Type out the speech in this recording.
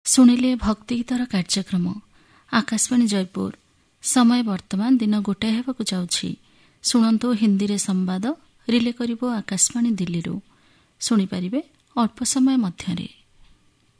ଶୁଣିଲେ ଭକ୍ତିଗୀତର କାର୍ଯ୍ୟକ୍ରମ ଆକାଶବାଣୀ ଜୟପୁର। ସମୟ ବର୍ତ୍ତମାନ ଦିନ 1 ହେବାକୁ ଯାଉଛି। ଶୁଣନ୍ତୁ ହିନ୍ଦୀରେ ସମ୍ବାଦ ରିଲେ କରିବ ଆକାଶବାଣୀ ଦିଲ୍ଲୀରୁ। ଶୁଣିପାରିବେ ଅଳ୍ପ ସମୟ ମଧ୍ୟରେ।